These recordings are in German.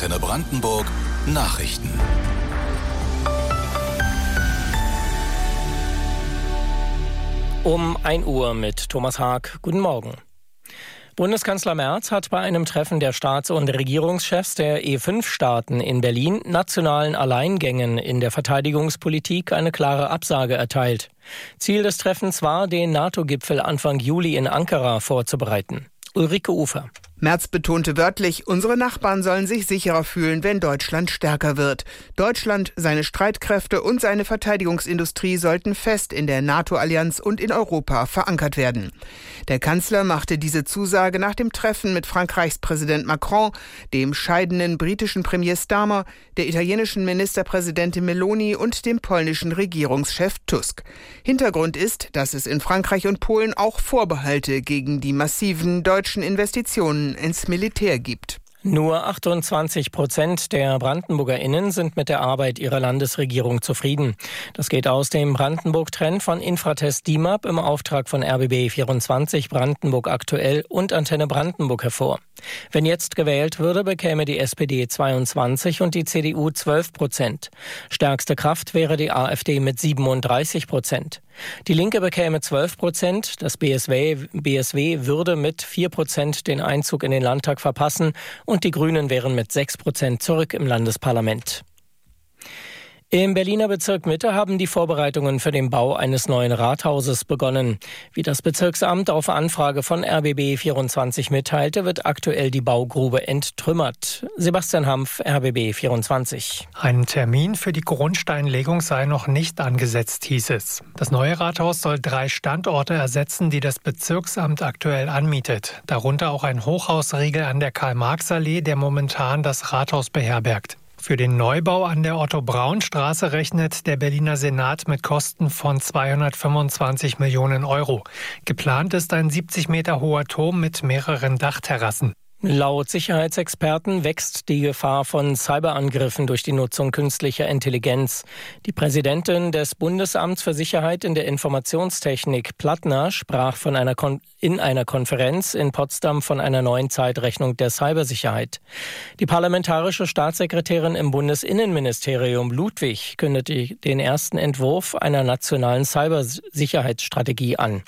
Antenne Brandenburg Nachrichten. Um 1 Uhr mit Thomas Haag. Guten Morgen. Bundeskanzler Merz hat bei einem Treffen der Staats- und Regierungschefs der E5-Staaten in Berlin nationalen Alleingängen in der Verteidigungspolitik eine klare Absage erteilt. Ziel des Treffens war, den NATO-Gipfel Anfang Juli in Ankara vorzubereiten. Ulrike Ufer. Merz betonte wörtlich, unsere Nachbarn sollen sich sicherer fühlen, wenn Deutschland stärker wird. Deutschland, seine Streitkräfte und seine Verteidigungsindustrie sollten fest in der NATO-Allianz und in Europa verankert werden. Der Kanzler machte diese Zusage nach dem Treffen mit Frankreichs Präsident Macron, dem scheidenden britischen Premier Starmer, der italienischen Ministerpräsidentin Meloni und dem polnischen Regierungschef Tusk. Hintergrund ist, dass es in Frankreich und Polen auch Vorbehalte gegen die massiven deutschen Investitionen ins Militär gibt. Nur 28% der BrandenburgerInnen sind mit der Arbeit ihrer Landesregierung zufrieden. Das geht aus dem Brandenburg-Trend von Infratest DIMAP im Auftrag von RBB24, Brandenburg aktuell und Antenne Brandenburg hervor. Wenn jetzt gewählt würde, bekäme die SPD 22 und die CDU 12%. Stärkste Kraft wäre die AfD mit 37%. Die Linke bekäme 12%, das BSW würde mit 4% den Einzug in den Landtag verpassen und die Grünen wären mit 6% zurück im Landesparlament. Im Berliner Bezirk Mitte haben die Vorbereitungen für den Bau eines neuen Rathauses begonnen. Wie das Bezirksamt auf Anfrage von RBB24 mitteilte, wird aktuell die Baugrube enttrümmert. Sebastian Hampf, RBB24. Ein Termin für die Grundsteinlegung sei noch nicht angesetzt, hieß es. Das neue Rathaus soll 3 Standorte ersetzen, die das Bezirksamt aktuell anmietet. Darunter auch ein Hochhausriegel an der Karl-Marx-Allee, der momentan das Rathaus beherbergt. Für den Neubau an der Otto-Braun-Straße rechnet der Berliner Senat mit Kosten von 225 Millionen Euro. Geplant ist ein 70 Meter hoher Turm mit mehreren Dachterrassen. Laut Sicherheitsexperten wächst die Gefahr von Cyberangriffen durch die Nutzung künstlicher Intelligenz. Die Präsidentin des Bundesamts für Sicherheit in der Informationstechnik, Plattner, sprach in einer Konferenz in Potsdam von einer neuen Zeitrechnung der Cybersicherheit. Die parlamentarische Staatssekretärin im Bundesinnenministerium, Ludwig, kündete den ersten Entwurf einer nationalen Cybersicherheitsstrategie an.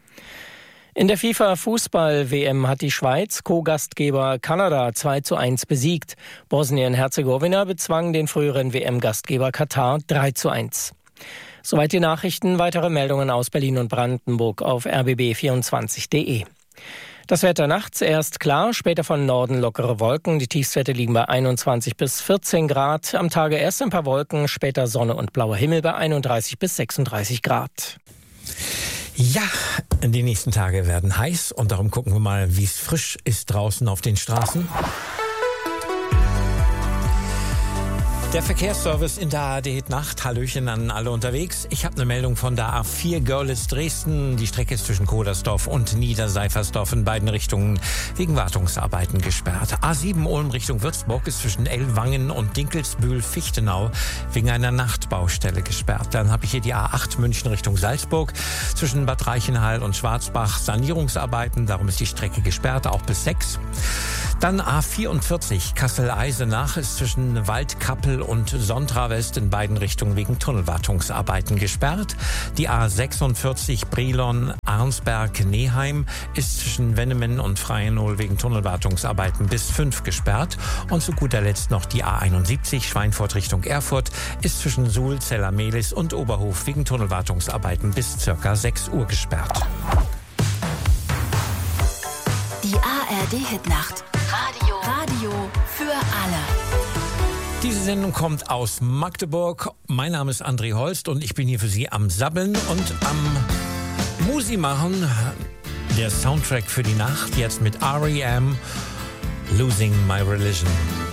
In der FIFA-Fußball-WM hat die Schweiz Co-Gastgeber Kanada 2:1 besiegt. Bosnien-Herzegowina bezwang den früheren WM-Gastgeber Katar 3:1. Soweit die Nachrichten. Weitere Meldungen aus Berlin und Brandenburg auf rbb24.de. Das Wetter nachts erst klar, später von Norden lockere Wolken. Die Tiefstwerte liegen bei 21 bis 14 Grad. Am Tage erst ein paar Wolken, später Sonne und blauer Himmel bei 31 bis 36 Grad. Ja, die nächsten Tage werden heiß und darum gucken wir mal, wie es frisch ist draußen auf den Straßen. Der Verkehrsservice in der ARD-Nacht. Hallöchen an alle unterwegs. Ich habe eine Meldung von der A4 Görlitz-Dresden. Die Strecke ist zwischen Kodersdorf und Niederseifersdorf in beiden Richtungen wegen Wartungsarbeiten gesperrt. A7 Ulm Richtung Würzburg ist zwischen Ellwangen und Dinkelsbühl-Fichtenau wegen einer Nachtbaustelle gesperrt. Dann habe ich hier die A8 München Richtung Salzburg. Zwischen Bad Reichenhall und Schwarzbach Sanierungsarbeiten. Darum ist die Strecke gesperrt, auch bis 6. Dann A44 Kassel-Eisenach ist zwischen Waldkappel und Sontra-West in beiden Richtungen wegen Tunnelwartungsarbeiten gesperrt. Die A46 Brilon-Arnsberg-Neheim ist zwischen Wennemen und Freienol wegen Tunnelwartungsarbeiten bis 5 gesperrt. Und zu guter Letzt noch die A71 Schweinfurt Richtung Erfurt ist zwischen Suhl, Zellermehlis und Oberhof wegen Tunnelwartungsarbeiten bis ca. 6 Uhr gesperrt. Die ARD-Hitnacht. Radio für alle. Diese Sendung kommt aus Magdeburg. Mein Name ist André Holst und ich bin hier für Sie am Sabbeln und am Musi machen. Der Soundtrack für die Nacht jetzt mit R.E.M. Losing My Religion.